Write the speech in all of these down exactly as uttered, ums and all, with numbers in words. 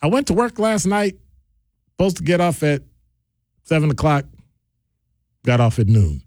I went to work last night, supposed to get off at seven o'clock, got off at noon.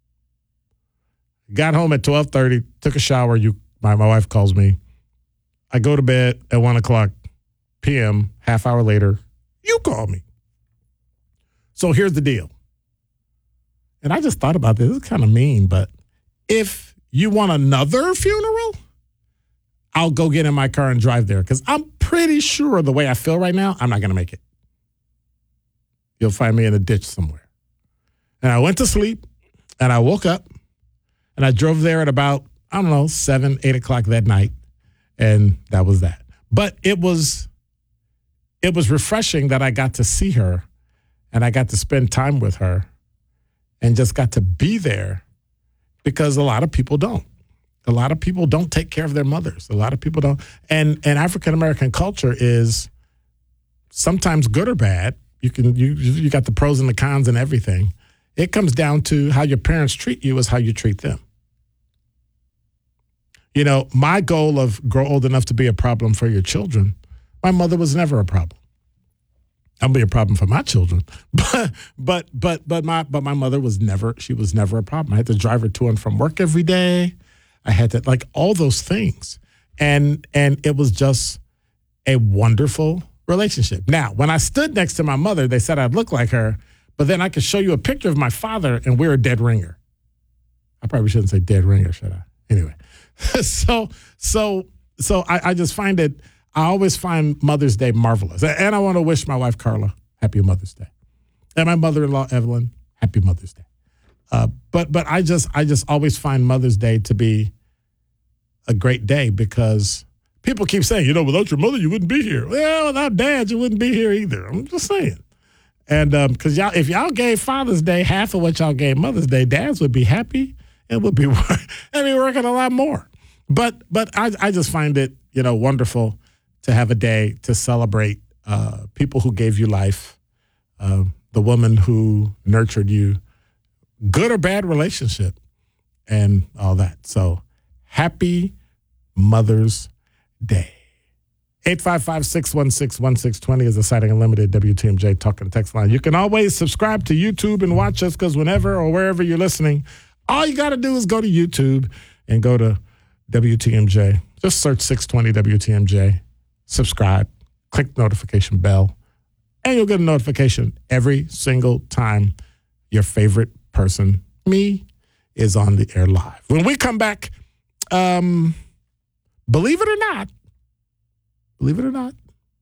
Got home at twelve thirty, took a shower. You, my, my wife calls me. I go to bed at one o'clock p m, half hour later, you call me. So here's the deal. And I just thought about this. This is kind of mean, but if you want another funeral, I'll go get in my car and drive there because I'm pretty sure the way I feel right now, I'm not going to make it. You'll find me in a ditch somewhere. And I went to sleep and I woke up and I drove there at about, I don't know, seven, eight o'clock that night. And that was that. But it was, it was refreshing that I got to see her and I got to spend time with her and just got to be there because a lot of people don't. A lot of people don't take care of their mothers. A lot of people don't. And and African-American culture is sometimes good or bad. You can you you got the pros and the cons and everything. It comes down to how your parents treat you is how you treat them. You know, my goal of grow old enough to be a problem for your children, my mother was never a problem. I'll be a problem for my children, but but but but my but my mother was never. She was never a problem. I had to drive her to and from work every day. I had to like all those things, and and it was just a wonderful relationship. Now, when I stood next to my mother, they said I'd look like her, but then I could show you a picture of my father, and we're a dead ringer. I probably shouldn't say dead ringer, should I? Anyway, so so so I, I just find it. I always find Mother's Day marvelous. And I want to wish my wife, Carla, happy Mother's Day. And my mother-in-law, Evelyn, happy Mother's Day. Uh, but but I just I just always find Mother's Day to be a great day because people keep saying, you know, without your mother, you wouldn't be here. Well, without dad, you wouldn't be here either. I'm just saying. And because um, y'all, if y'all gave Father's Day half of what y'all gave Mother's Day, dads would be happy and would be, and be working a lot more. But but I, I just find it, you know, wonderful to have a day to celebrate uh, people who gave you life, uh, the woman who nurtured you, good or bad relationship, and all that. So happy Mother's Day. eight five five, six one six, one six two zero is the Sighting Unlimited W T M J talk and text line. You can always subscribe to YouTube and watch us because whenever or wherever you're listening, all you got to do is go to YouTube and go to W T M J. Just search six twenty W T M J. Subscribe, click notification bell, and you'll get a notification every single time your favorite person, me, is on the air live. When we come back, um, believe it or not, believe it or not,